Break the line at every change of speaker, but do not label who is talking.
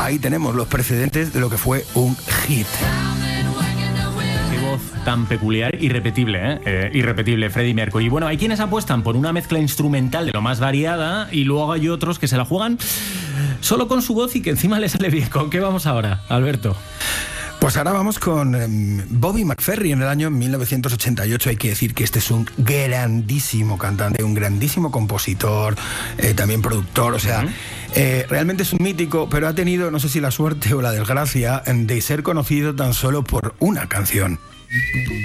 ahí tenemos los precedentes de lo que fue un hit.
Tan peculiar, irrepetible, irrepetible, Freddie Mercury. Y bueno, hay quienes apuestan por una mezcla instrumental de lo más variada y luego hay otros que se la juegan solo con su voz y que encima le sale bien. ¿Con qué vamos ahora, Alberto?
Pues ahora vamos con Bobby McFerrin. En el año 1988 hay que decir que este es un grandísimo cantante, un grandísimo compositor, también productor, o sea, realmente es un mítico, pero ha tenido, no sé si la suerte o la desgracia, de ser conocido tan solo por una canción.